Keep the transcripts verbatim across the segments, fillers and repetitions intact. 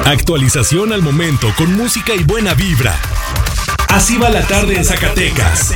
Actualización al momento con música y buena vibra. Así va la tarde en Zacatecas.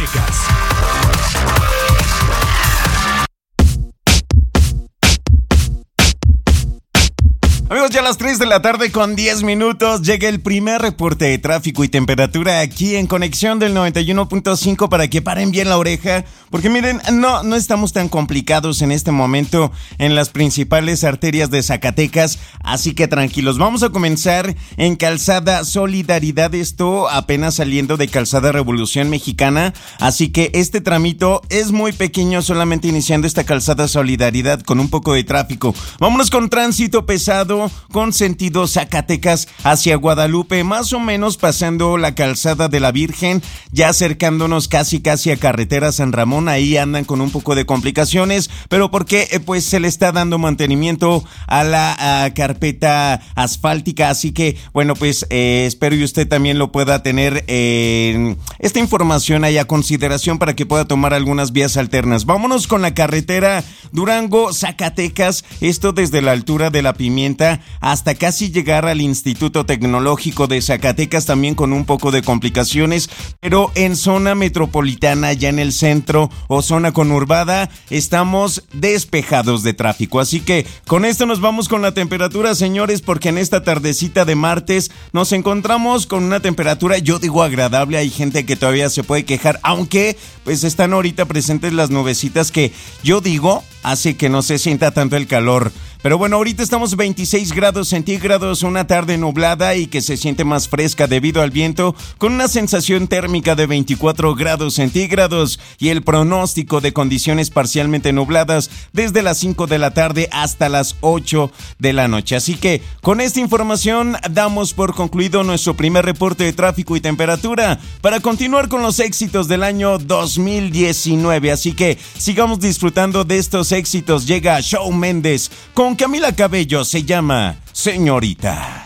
Amigos, ya a las tres de la tarde con diez minutos llega el primer reporte de tráfico y temperatura aquí en Conexión del noventa y uno punto cinco para que paren bien la oreja, porque miren, no, no estamos tan complicados en este momento en las principales arterias de Zacatecas, así que tranquilos. Vamos a comenzar en Calzada Solidaridad, esto apenas saliendo de Calzada Revolución Mexicana, así que este tramito es muy pequeño, solamente iniciando esta Calzada Solidaridad con un poco de tráfico. Vámonos con tránsito pesado con sentido Zacatecas hacia Guadalupe, más o menos pasando la Calzada de la Virgen, ya acercándonos casi casi a Carretera San Ramón. Ahí andan con un poco de complicaciones, pero porque eh, pues se le está dando mantenimiento a la a carpeta asfáltica, así que bueno, pues eh, espero y usted también lo pueda tener eh, esta información ahí a consideración para que pueda tomar algunas vías alternas. Vámonos con la carretera Durango Zacatecas, esto desde la altura de La Pimienta hasta casi llegar al Instituto Tecnológico de Zacatecas, también con un poco de complicaciones, pero en zona metropolitana, ya en el centro o zona conurbada, estamos despejados de tráfico. Así que con esto nos vamos con la temperatura, señores, porque en esta tardecita de martes nos encontramos con una temperatura, yo digo agradable. Hay gente que todavía se puede quejar, aunque pues están ahorita presentes las nubecitas que yo digo hace que no se sienta tanto el calor. Pero bueno, ahorita estamos veintiséis grados centígrados, una tarde nublada y que se siente más fresca debido al viento, con una sensación térmica de veinticuatro grados centígrados y el pronóstico de condiciones parcialmente nubladas desde las cinco de la tarde hasta las ocho de la noche. Así que con esta información damos por concluido nuestro primer reporte de tráfico y temperatura para continuar con los éxitos del año dos mil diecinueve. Así que sigamos disfrutando de estos éxitos. Llega Shawn Mendes con Camila Cabello, se llama Señorita.